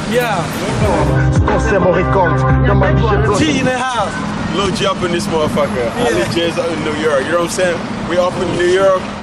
Yeah. G in the house. Little jump in this motherfucker. I legit in New York. You know what I'm saying? We off in New York.